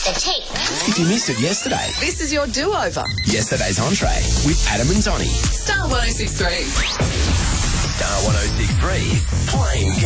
The tape. If you missed it yesterday, This is your do-over. yesterday's entree with Adam and Donnie. Star 1063. Star 1063's Playing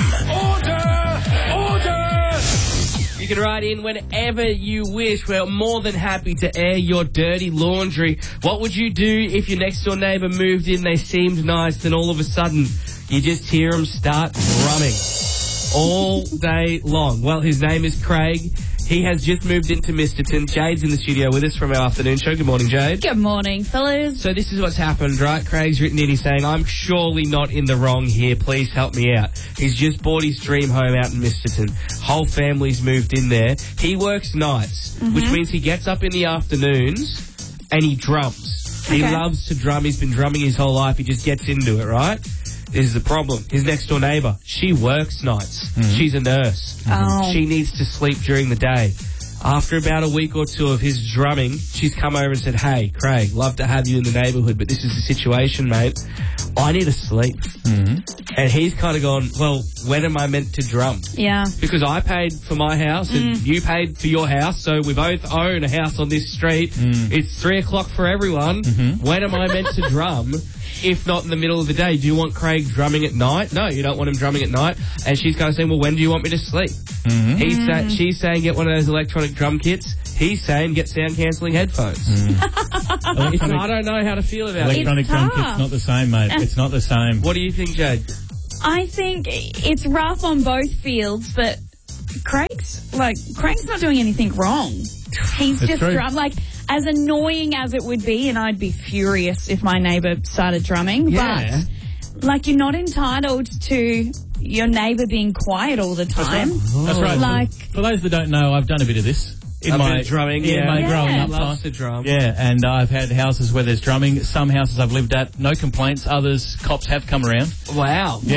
Game. Order! You can write in whenever you wish. We're more than happy to air your dirty laundry. What would you do if your next-door neighbour moved in, they seemed nice, then all of a sudden you just hear them start drumming all day long? Well, his name is Craig. He has just moved into Misterton. Jade's in the studio with us from our afternoon show. Good morning, Jade. Good morning, fellas. So this is what's happened, right? Craig's written in, he's saying, I'm surely not in the wrong here. Please help me out. He's just bought his dream home out in Misterton. Whole family's moved in there. He works nights, which means he gets up in the afternoons and he drums. He loves to drum. He's been drumming his whole life. He just gets into it, right? This is the problem. His next-door neighbour, she works nights. She's a nurse. She needs to sleep during the day. After about a week or two of his drumming, she's come over and said, hey, Craig, love to have you in the neighbourhood, but this is the situation, mate. I need to sleep. And he's kind of gone, well, when am I meant to drum? Yeah. Because I paid for my house and you paid for your house, so we both own a house on this street. It's 3 o'clock for everyone. When am I meant to drum? If not in the middle of the day, do you want Craig drumming at night? No, you don't want him drumming at night. And she's kind of saying, well, when do you want me to sleep? She's saying get one of those electronic drum kits. He's saying get sound-cancelling headphones. I don't know how to feel about it. Electronic drum kit's not the same, mate. It's not the same. What do you think, Jade? I think it's rough on both fields, but Craig's not doing anything wrong. He's just as annoying as it would be, and I'd be furious if my neighbour started drumming, but you're not entitled to your neighbour being quiet all the time. That's right. For those that don't know, I've done a bit of this. In my drumming, growing up loves to drum. Yeah, and I've had houses where there's drumming. Some houses I've lived at, no complaints. Others, cops have come around. Wow. Yeah.